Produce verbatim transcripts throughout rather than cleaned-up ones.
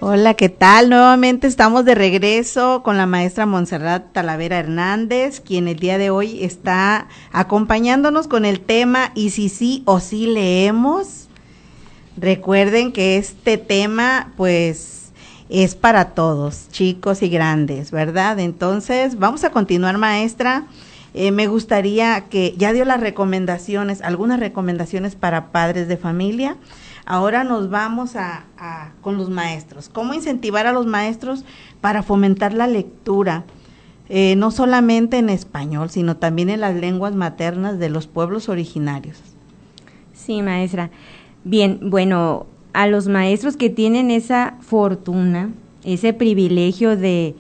Hola, ¿qué tal? Nuevamente estamos de regreso con la maestra Montserrat Talavera Hernández, quien el día de hoy está acompañándonos con el tema ¿y si sí o sí leemos? Recuerden que este tema pues es para todos, chicos y grandes, ¿verdad? Entonces vamos a continuar, maestra. Eh, me gustaría que ya dio las recomendaciones, algunas recomendaciones para padres de familia. Ahora nos vamos a, a con los maestros. ¿Cómo incentivar a los maestros para fomentar la lectura? Eh, no solamente en español, sino también en las lenguas maternas de los pueblos originarios. Sí, maestra. Bien, bueno, a los maestros que tienen esa fortuna, ese privilegio de,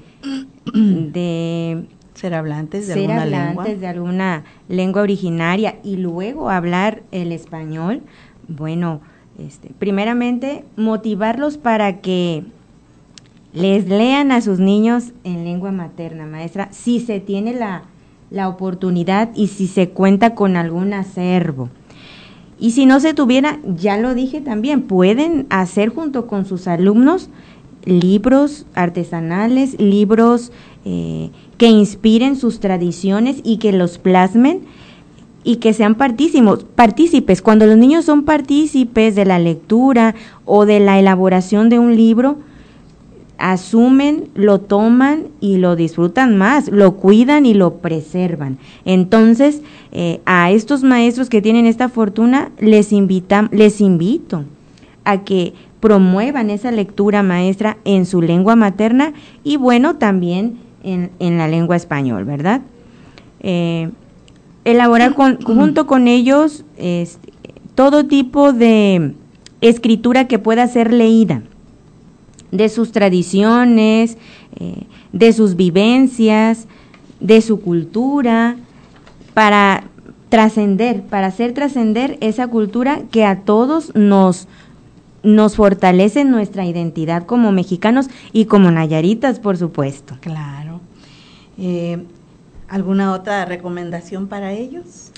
de ser hablantes de ser alguna hablantes lengua. de alguna lengua originaria y luego hablar el español, bueno, este, primeramente motivarlos para que les lean a sus niños en lengua materna, maestra, si se tiene la, la oportunidad y si se cuenta con algún acervo. Y si no se tuviera, ya lo dije también, pueden hacer junto con sus alumnos libros artesanales, libros eh, que inspiren sus tradiciones y que los plasmen y que sean partícipes, partícipes. Cuando los niños son partícipes de la lectura o de la elaboración de un libro, asumen, lo toman y lo disfrutan más, lo cuidan y lo preservan. Entonces, eh, a estos maestros que tienen esta fortuna, les invita, les invito a que promuevan esa lectura, maestra, en su lengua materna y bueno, también en, en la lengua español, ¿verdad? Eh, elaborar con, junto con ellos este, todo tipo de escritura que pueda ser leída, de sus tradiciones, eh, de sus vivencias, de su cultura, para trascender, para hacer trascender esa cultura que a todos nos, nos fortalece nuestra identidad como mexicanos y como nayaritas, por supuesto. Claro. Eh, ¿Alguna otra recomendación para ellos?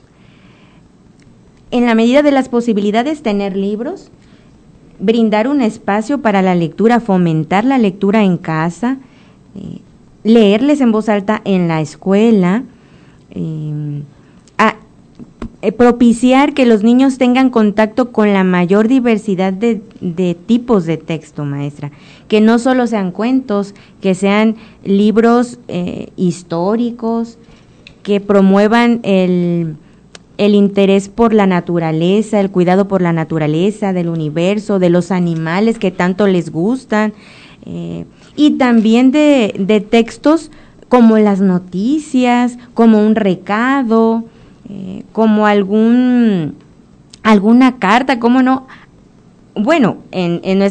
En la medida de las posibilidades, tener libros, brindar un espacio para la lectura, fomentar la lectura en casa, eh, leerles en voz alta en la escuela, eh, a, eh, propiciar que los niños tengan contacto con la mayor diversidad de, de tipos de texto, maestra, que no solo sean cuentos, que sean libros eh, históricos, que promuevan el... el interés por la naturaleza, el cuidado por la naturaleza, del universo, de los animales que tanto les gustan, eh, y también de, de textos como las noticias, como un recado, eh, como algún alguna carta, ¿cómo no? Bueno, en, en nuestra